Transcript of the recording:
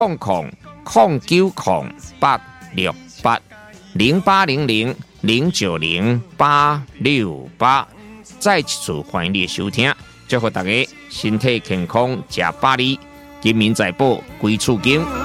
0008600868。再一次欢迎你的收听，祝福大家身体健康，吃百里，金民财宝，归厝金。